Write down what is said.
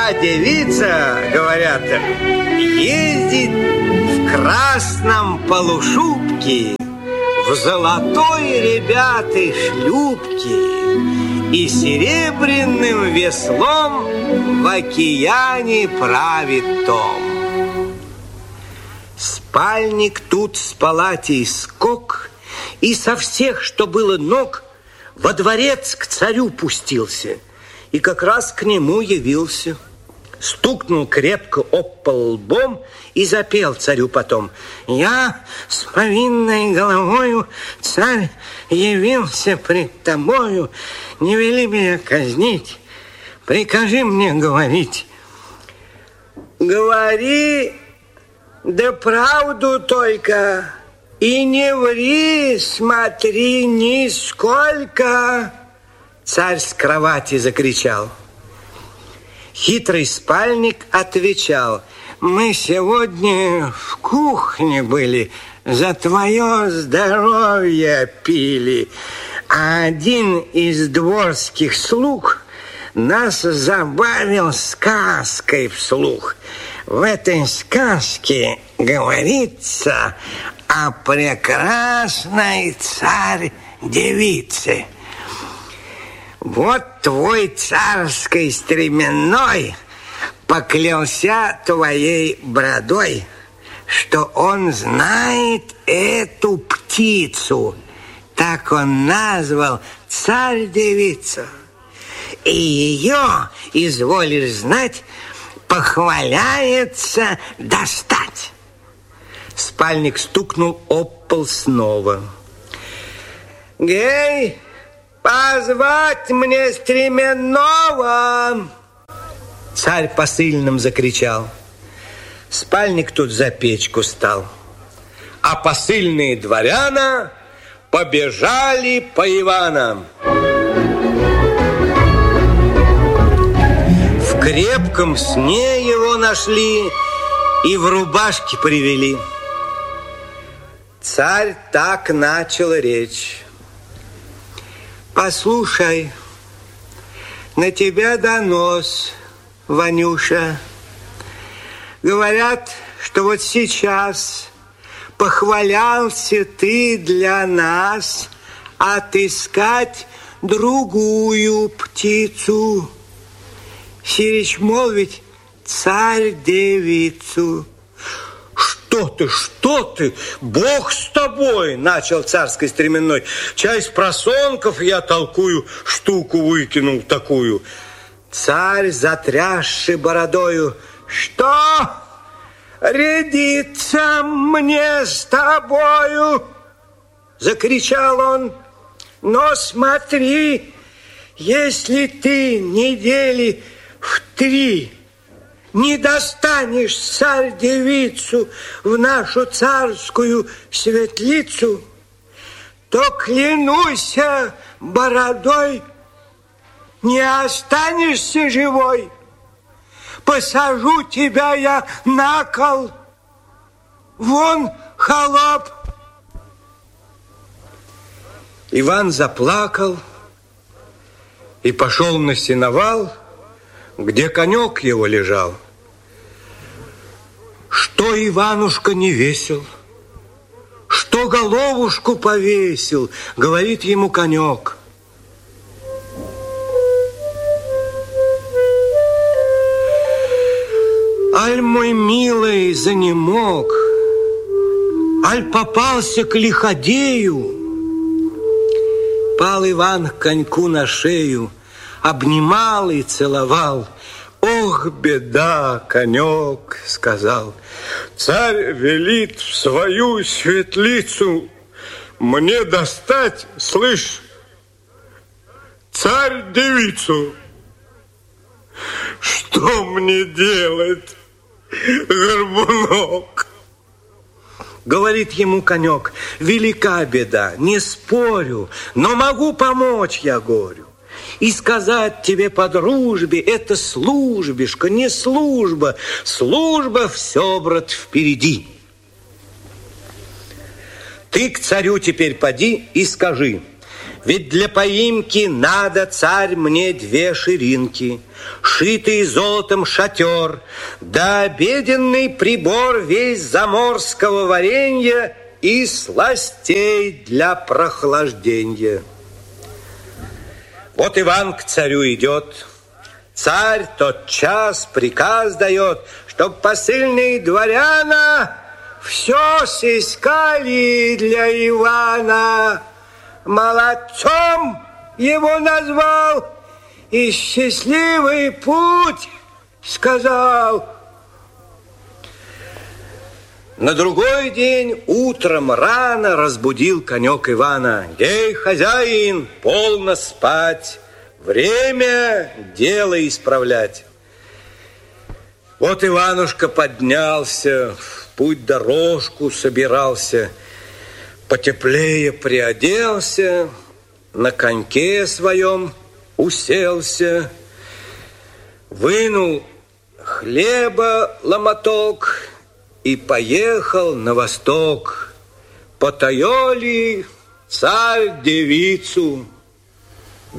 моя девица, говорят, ездит в красном полушубке, в золотой, ребята, шлюпке и серебряным веслом в океане правит Том. Спальник тут с палатей скок, и со всех, что было ног, во дворец к царю пустился, и как раз к нему явился. Стукнул крепко об пол лбом и запел царю потом: «Я с повинной головою, царь, явился пред тобою. Не вели меня казнить, прикажи мне говорить». «Говори, да правду только, и не ври, смотри, нисколько!» Царь с кровати закричал. Хитрый спальник отвечал: «Мы сегодня в кухне были, за твое здоровье пили, а один из дворских слуг нас забавил сказкой вслух. В этой сказке говорится о прекрасной царь-девице. Вот твой царской стременной поклялся твоей бородой, что он знает эту птицу. Так он назвал царь-девицу. И ее, изволишь знать, похваляется достать». Спальник стукнул об пол снова. «Гей, позвать мне стременного!» Царь посыльным закричал. Спальник тут за печку стал, а посыльные дворяна побежали по Ивана. В крепком сне его нашли и в рубашке привели. Царь так начал речь: «Послушай, на тебя донос, Ванюша. Говорят, что вот сейчас похвалялся ты для нас отыскать другую птицу. Сирич молвить царь-девицу». Что ты, Бог с тобой, начал царской стременной. Чай с просонков я толкую, штуку выкинул такую. Царь, затрясший бородою: «Что? Рядиться мне с тобою?» Закричал он. «Но смотри, если ты недели в 3 не достанешь царь-девицу в нашу царскую светлицу, то, клянусь бородой, не останешься живой. Посажу тебя я на кол. Вон, холоп!» Иван заплакал и пошел на сеновал, где конек его лежал. Что Иванушка не весел, что головушку повесил, говорит ему конек. Аль мой милый занемог, аль попался к лиходею. Пал Иван к коньку на шею, обнимал и целовал. «Ох, беда, конек!» — сказал. «Царь велит в свою светлицу мне достать, слышь, царь-девицу. Что мне делать, горбунок?» Говорит ему конек: «Велика беда, не спорю, но могу помочь я горю. И сказать тебе по дружбе, это службишка, не служба. Служба все, брат, впереди. Ты к царю теперь поди и скажи: Ведь для поимки надо, царь, мне 2 ширинки, шитый золотом шатер, да обеденный прибор весь заморского варенья и сластей для прохлаждения. Вот Иван к царю идет. Царь тотчас приказ дает, чтоб посыльные дворяна все сыскали для Ивана. Молодцом его назвал и счастливый путь сказал. На другой день утром рано разбудил конек Ивана. Эй, хозяин, полно спать, время дело исправлять. Вот Иванушка поднялся, в путь дорожку собирался, потеплее приоделся, на коньке своем уселся, вынул хлеба ломоток и поехал на восток. Потаёли царь девицу